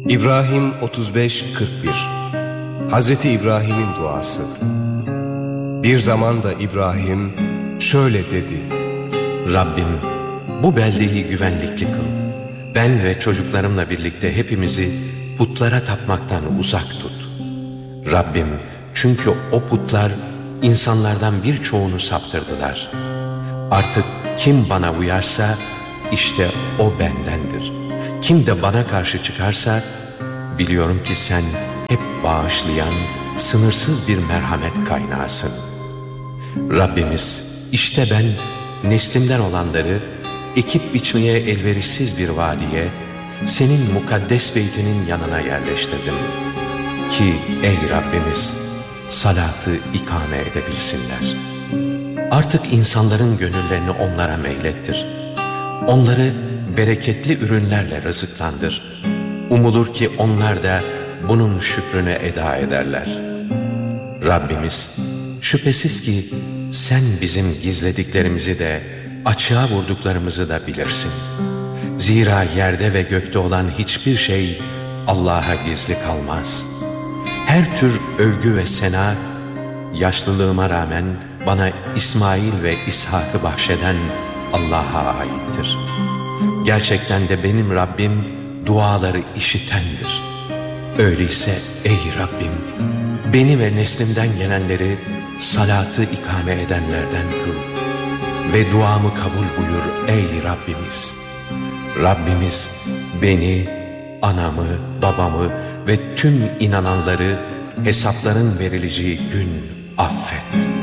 İbrahim 35-41 Hazreti İbrahim'in duası. Bir zaman da İbrahim şöyle dedi: Rabbim, bu beldeyi güvenlikli kıl. Ben ve çocuklarımla birlikte hepimizi putlara tapmaktan uzak tut. Rabbim, çünkü o putlar insanlardan birçoğunu saptırdılar. Artık kim bana uyarsa işte o bendendir. Kim de bana karşı çıkarsa biliyorum ki sen hep bağışlayan, sınırsız bir merhamet kaynağısın. Rabbimiz, işte ben neslimden olanları ekip biçmeye elverişsiz bir vadiye, senin mukaddes beytinin yanına yerleştirdim. Ki ey Rabbimiz, salatı ikame edebilsinler. Artık insanların gönüllerini onlara meylettir. Onları bereketli ürünlerle rızıklandır. Umulur ki onlar da bunun şükrünü eda ederler. Rabbimiz, şüphesiz ki sen bizim gizlediklerimizi de açığa vurduklarımızı da bilirsin. Zira yerde ve gökte olan hiçbir şey Allah'a gizli kalmaz. Her tür övgü ve sena, yaşlılığıma rağmen bana İsmail ve İshak'ı bahşeden Allah'a aittir. Gerçekten de benim Rabbim duaları işitendir. Öyleyse ey Rabbim, beni ve neslimden gelenleri salatı ikame edenlerden kıl ve duamı kabul buyur ey Rabbimiz. Rabbimiz beni, anamı, babamı ve tüm inananları hesapların verileceği gün affet.